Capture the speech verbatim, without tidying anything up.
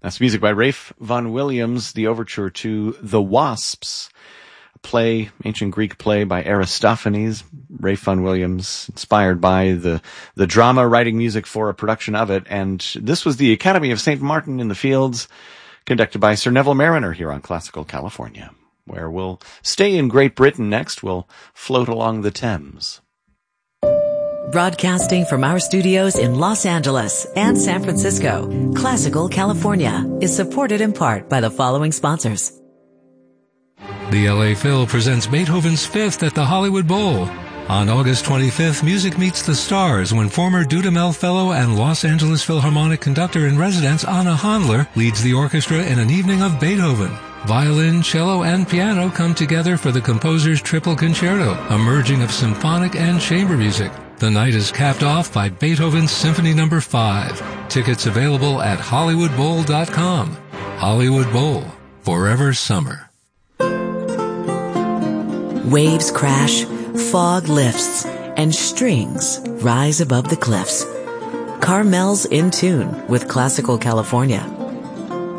That's music by Rafe Vaughan Williams, the overture to The Wasps, a play, ancient Greek play by Aristophanes. Rafe Vaughan Williams, inspired by the, the drama, writing music for a production of it. And this was the Academy of Saint Martin in the Fields, conducted by Sir Neville Mariner here on Classical California, where we'll stay in Great Britain next. We'll float along the Thames. Broadcasting from our studios in Los Angeles and San Francisco, Classical California is supported in part by the following sponsors. The L A Phil presents Beethoven's Fifth at the Hollywood Bowl. On August twenty-fifth, music meets the stars when former Dudamel Fellow and Los Angeles Philharmonic conductor-in-residence Anna Handler leads the orchestra in an evening of Beethoven. Violin, cello, and piano come together for the composer's triple concerto, a merging of symphonic and chamber music. The night is capped off by Beethoven's Symphony Number five. Tickets available at Hollywood Bowl dot com. Hollywood Bowl, forever summer. Waves crash, fog lifts, and strings rise above the cliffs. Carmel's in tune with Classical California.